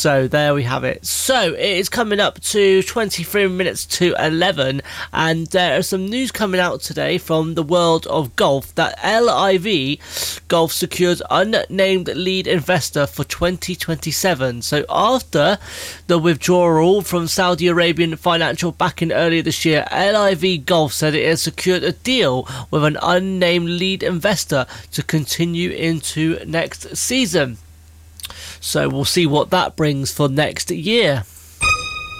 So there we have it. So it is coming up to 23 minutes to 11, and there is some news coming out today from the world of golf that LIV Golf secures unnamed lead investor for 2027. So after the withdrawal from Saudi Arabian financial backing earlier this year, LIV Golf said it has secured a deal with an unnamed lead investor to continue into next season. So we'll see what that brings for next year.